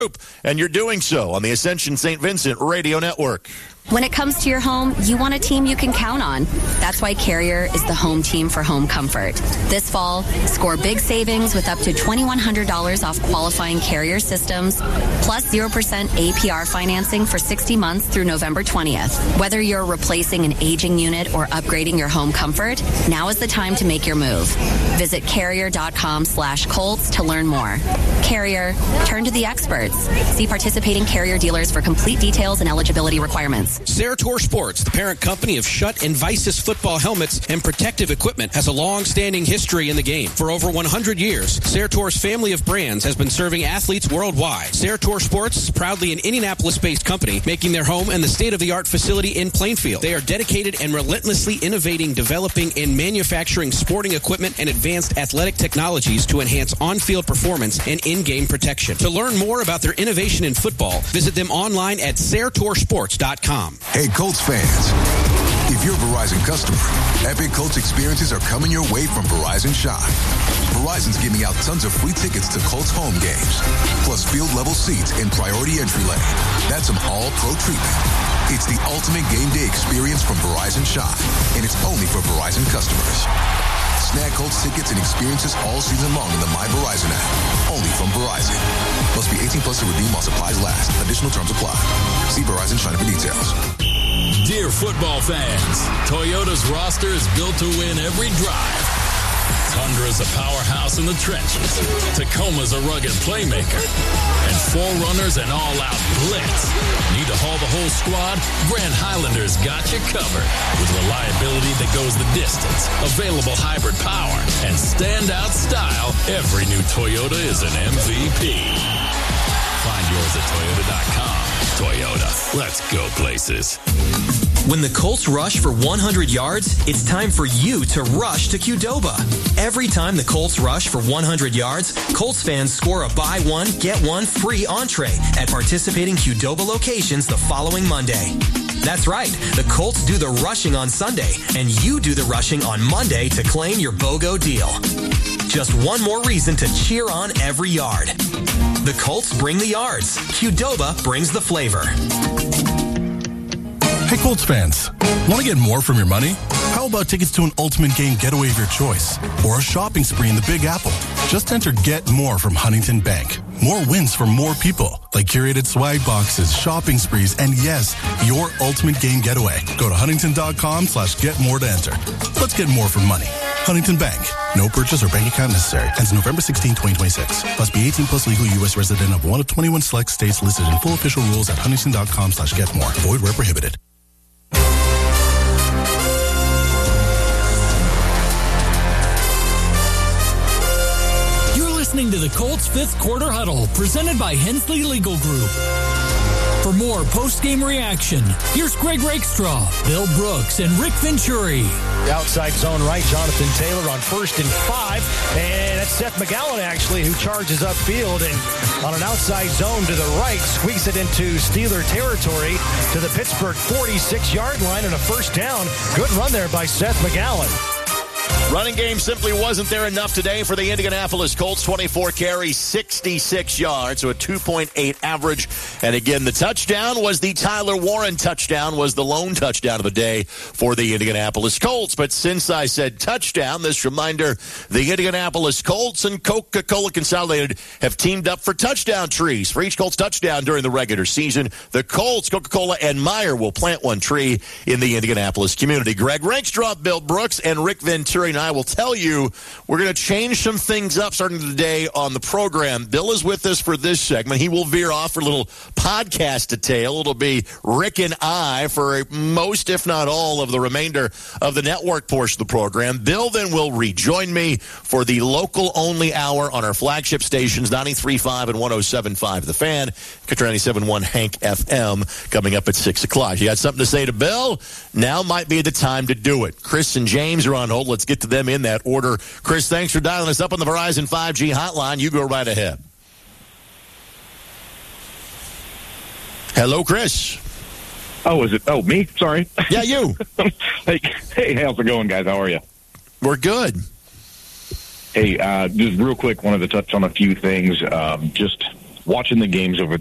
And you're doing so on the Ascension St. Vincent Radio Network. When it comes to your home, you want a team you can count on. That's why Carrier is the home team for home comfort. This fall, score big savings with up to $2,100 off qualifying Carrier systems, plus 0% APR financing for 60 months through November 20th. Whether you're replacing an aging unit or upgrading your home comfort, now is the time to make your move. Visit Carrier.com/Colts to learn more. Carrier, turn to the experts. See participating Carrier dealers for complete details and eligibility requirements. Zerator Sports, the parent company of Schutt and Vices football helmets and protective equipment, has a long-standing history in the game. For over 100 years, Zerator's family of brands has been serving athletes worldwide. Zerator Sports is proudly an Indianapolis-based company, making their home in the state-of-the-art facility in Plainfield. They are dedicated and relentlessly innovating, developing, and manufacturing sporting equipment and advanced athletic technologies to enhance on-field performance and in-game protection. To learn more about their innovation in football, visit them online at ZeratorSports.com. Hey, Colts fans. If you're a Verizon customer, epic Colts experiences are coming your way from Verizon Shop. Verizon's giving out tons of free tickets to Colts home games, plus field-level seats in priority entry lane. That's some all-pro treatment. It's the ultimate game day experience from Verizon Shop, and it's only for Verizon customers. Snag Colts tickets and experiences all season long in the My Verizon app. Only from Verizon. Must be 18 plus to redeem while supplies last. Additional terms apply. See Verizon China for details. Dear football fans, Toyota's roster is built to win every drive. Tundra's a powerhouse in the trenches. Tacoma's a rugged playmaker. And 4Runner's an all-out blitz. Need to haul the whole squad? Grand Highlander's got you covered. With reliability that goes the distance, available hybrid power, and standout style, every new Toyota is an MVP. Find yours at Toyota.com. Toyota, let's go places. When the Colts rush for 100 yards, it's time for you to rush to Qdoba. Every time the Colts rush for 100 yards, Colts fans score a buy one, get one free entree at participating Qdoba locations the following Monday. That's right. The Colts do the rushing on Sunday, and you do the rushing on Monday to claim your BOGO deal. Just one more reason to cheer on every yard. The Colts bring the yards. Qdoba brings the flavor. Hey, Colts fans, want to get more from your money? How about tickets to an ultimate game getaway of your choice? Or a shopping spree in the Big Apple? Just enter Get More from Huntington Bank. More wins for more people, like curated swag boxes, shopping sprees, and yes, your ultimate game getaway. Go to huntington.com/getmore to enter. Let's get more for money. Huntington Bank. No purchase or bank account necessary. Ends November 16, 2026. Must be 18 plus legal U.S. resident of one of 21 select states listed in full official rules at huntington.com/getmore. Void where prohibited. Listening to the Colts Fifth Quarter Huddle, presented by Hensley Legal Group. For more post-game reaction, here's Greg Rakestraw, Bill Brooks, and Rick Venturi. The outside zone right, Jonathan Taylor on 1st and 5. And that's Seth McGowan, actually, who charges upfield. And on an outside zone to the right, squeaks it into Steeler territory to the Pittsburgh 46-yard line and a first down. Good run there by Seth McGowan. Running game simply wasn't there enough today for the Indianapolis Colts. 24 carries, 66 yards, so a 2.8 average. And again, the touchdown was the Tyler Warren touchdown, was the lone touchdown of the day for the Indianapolis Colts. But since I said touchdown, this reminder, the Indianapolis Colts and Coca-Cola Consolidated have teamed up for touchdown trees. For each Colts touchdown during the regular season, the Colts, Coca-Cola, and Meyer will plant one tree in the Indianapolis community. Greg Rakestraw, Bill Brooks, and Rick Venturi and I will tell you we're going to change some things up starting today on the program. Bill is with us for this segment. He will veer off for a little podcast detail. It'll be Rick and I for most, if not all, of the remainder of the network portion of the program. Bill then will rejoin me for the local-only hour on our flagship stations, 93.5 and 107.5 The Fan, Country 97.1 Hank FM, coming up at 6 o'clock. You got something to say to Bill? Now might be the time to do it. Chris and James are on hold. Let's get to them in that order. Chris, thanks for dialing us up on the Verizon 5G hotline. You go right ahead. Hello, Chris. Oh, is it? Oh, me? Sorry. Yeah, you. Hey, how's it going, guys? How are you? We're good. Hey, just real quick, wanted to touch on a few things. Just watching the games over